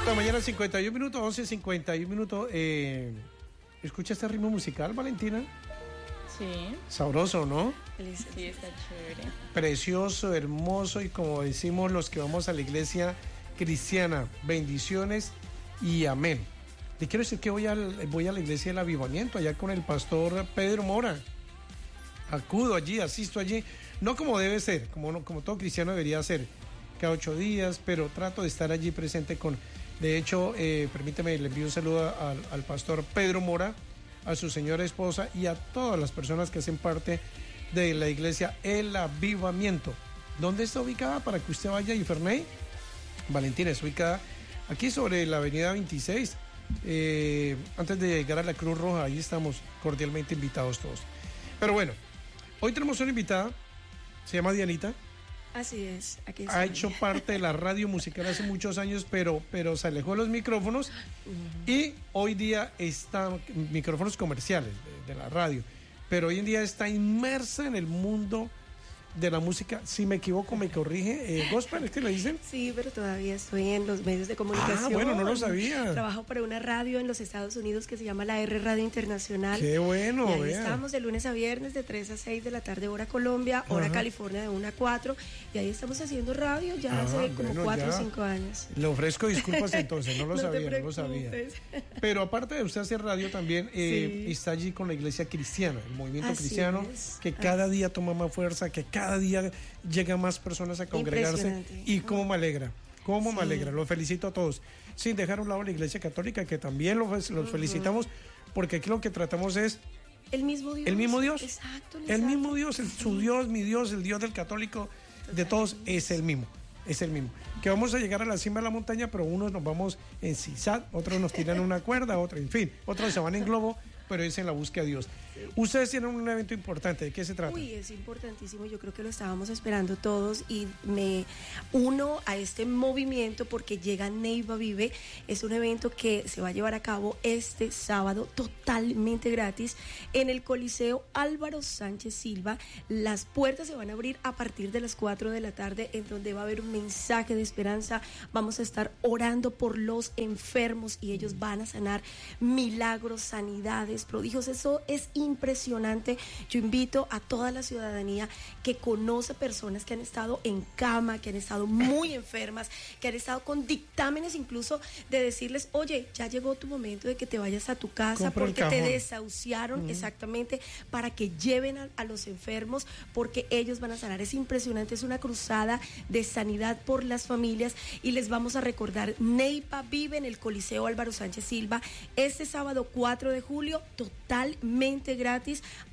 La mañana 51 minutos, 11:51 minutos. ¿Escucha este ritmo musical, Valentina? Sí. Sabroso, ¿no? Sí, está chévere. Precioso, hermoso y como decimos los que vamos a la iglesia cristiana, bendiciones y amén. Le quiero decir que voy a la iglesia del Avivamiento, allá con el pastor Pedro Mora. Acudo allí, asisto allí, no como debe ser, como todo cristiano debería ser, cada 8 días, pero trato de estar allí presente con... De hecho, permíteme, le envío un saludo al pastor Pedro Mora, a su señora esposa y a todas las personas que hacen parte de la iglesia El Avivamiento. ¿Dónde está ubicada para que usted vaya y Ferney? Valentina, está ubicada aquí sobre la avenida 26, antes de llegar a la Cruz Roja. Ahí estamos cordialmente invitados todos. Pero bueno, hoy tenemos una invitada, se llama Dianita. Así es, aquí estoy. Ha hecho parte de la radio musical hace muchos años, pero se alejó de los micrófonos y hoy día está, micrófonos comerciales de la radio, pero hoy en día está inmersa en el mundo de la música. Si me equivoco, me corrige. ¿Gospel es que le dicen? Sí, pero todavía estoy en los medios de comunicación. Ah, bueno, no lo sabía. Trabajo para una radio en los Estados Unidos que se llama la R Radio Internacional. Qué bueno, y ahí vea. estamos de lunes a viernes de 3 a 6 de la tarde, hora Colombia, hora California de 1 a 4. Y ahí estamos haciendo radio ya hace como 4 o 5 años. Le ofrezco disculpas entonces, no lo No te sabía, no lo sabía. preocupes. Pero aparte de usted hacer radio también, Sí. está allí con la iglesia cristiana, el movimiento Así cristiano, es. que cada día toma más fuerza, que cada día llegan más personas a congregarse. Impresionante. Y cómo me alegra, cómo me Sí. alegra. Los felicito a todos, sin dejar a un lado la iglesia católica, que también los felicitamos, porque aquí lo que tratamos es El mismo Dios. el mismo Dios. Exacto. El mismo Dios, su Dios, mi Dios, el Dios del católico, de todos, es el mismo. Es el mismo. Que vamos a llegar a la cima de la montaña, pero unos nos vamos en CISAT, otros nos tiran una cuerda, otros, en fin, otros se van en globo, pero es en la búsqueda de Dios. Ustedes tienen un evento importante, ¿de qué se trata? Uy, es importantísimo, yo creo que lo estábamos esperando todos y me uno a este movimiento porque llega Neiva Vive. Es un evento que se va a llevar a cabo este sábado totalmente gratis en el Coliseo Álvaro Sánchez Silva. Las puertas se van a abrir a partir de las 4 de la tarde, en donde va a haber un mensaje de esperanza. Vamos a estar orando por los enfermos y ellos van a sanar, milagros, sanidades, prodigios. Eso es impresionante. Yo invito a toda la ciudadanía que conoce personas que han estado en cama, que han estado muy enfermas, que han estado con dictámenes incluso de decirles, oye, ya llegó tu momento de que te vayas a tu casa. Compra el porque te cajón. desahuciaron, exactamente, para que lleven a los enfermos, porque ellos van a sanar. Es impresionante, es una cruzada de sanidad por las familias y les vamos a recordar, Neiva Vive en el Coliseo Álvaro Sánchez Silva este sábado 4 de julio, totalmente gratis.